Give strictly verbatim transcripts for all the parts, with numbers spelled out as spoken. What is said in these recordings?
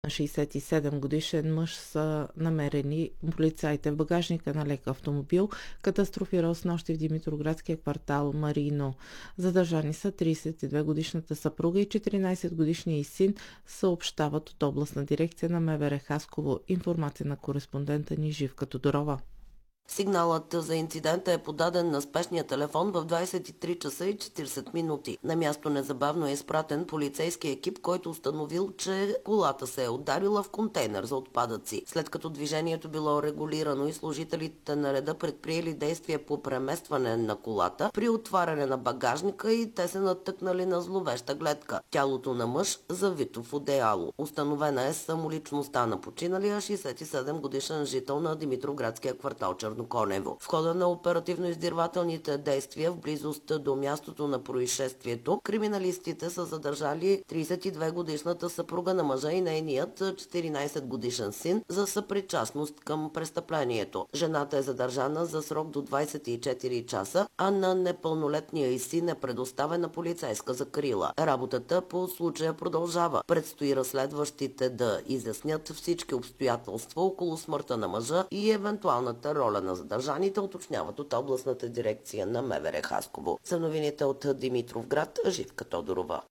шейсет и седем годишен мъж са намерени полицаите в багажника на лек автомобил, катастрофирал с нощи в Димитроградския квартал Марино. Задържани са трийсет и две годишната съпруга и четиринайсет годишния й син, съобщават от областна дирекция на МВР Хасково. Информация на кореспондента ни Живка Тодорова. Сигналът за инцидента е подаден на спешния телефон в двайсет и три часа и четирийсет минути. На място незабавно е изпратен полицейски екип, който установил, че колата се е ударила в контейнер за отпадъци. След като движението било регулирано и служителите на реда предприели действия по преместване на колата, при отваряне на багажника и те се натъкнали на зловеща гледка. Тялото на мъж завито в одеяло. Установена е самоличността на починалия шейсет и седем годишен жител на Димитроградския квартал Черноконево. В хода на оперативно-издирвателните действия в близост до мястото на происшествието, криминалистите са задържали трийсет и две годишната съпруга на мъжа и нейният четиринайсет годишен син за съпричастност към престъплението. Жената е задържана за срок до двайсет и четири часа, а на непълнолетния й син е предоставена полицейска закрила. Работата по случая продължава. Предстои разследващите да изяснят всички обстоятелства около смъртта на мъжа и евентуалната роля на задържаните, уточняват от областната дирекция на МВР Хасково. За новините от Димитровград, Живка Тодорова.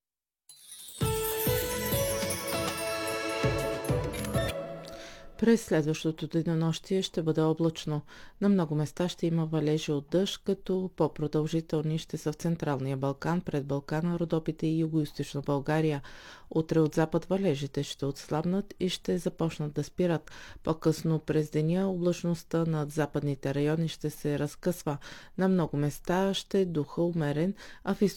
През следващото денонощие ще бъде облачно. На много места ще има валежи от дъжд, като по-продължителни ще са в Централния Балкан, пред Балкана, Родопите и Югоизточна България. Утре от запад валежите ще отслабнат и ще започнат да спират. По-късно през деня облачността над западните райони ще се разкъсва. На много места ще е духа умерен, а в